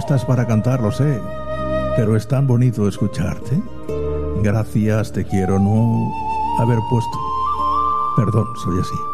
estás para cantar, lo sé, pero es tan bonito escucharte. Gracias, te quiero no haber puesto. Perdón, soy así.